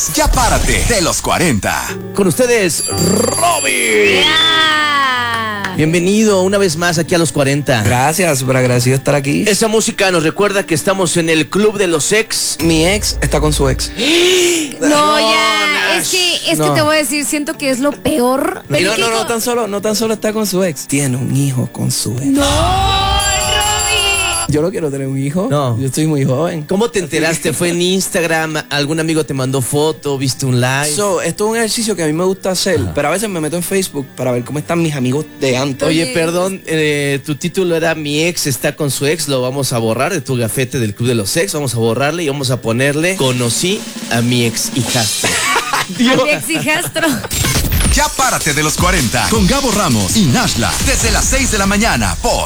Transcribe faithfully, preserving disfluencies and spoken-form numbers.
es Ya Párate de los cuarenta. Con ustedes, Robin. Yeah. Bienvenido una vez más aquí a los cuarenta. Gracias, súper agradecido de estar aquí. Esa música nos recuerda que estamos en el club de los ex. Mi ex está con su ex. No, No, ya, Nash. es que, es No. que te voy a decir, siento que es lo peor. Y no, ¿qué no, no hijo? tan solo, no tan solo está con su ex. Tiene un hijo con su ex. No, Robin. Yo no quiero tener un hijo. No. Yo estoy muy joven. ¿Cómo te enteraste? ¿Fue en Instagram? ¿Algún amigo te mandó foto? ¿Viste un live? So, esto es un ejercicio que a mí me gusta hacer, pero a veces me meto en Facebook para ver cómo están mis amigos de antes. Oye, Oye. perdón, eh, tu título era Mi ex está con su ex, lo vamos a borrar de tu gafete del club de los ex, vamos a borrarle y vamos a ponerle Conocí a mi ex hijastro. A mi ex hijastro. Ya Párate de los cuarenta con Gabo Ramos y Nashla desde las seis de la mañana por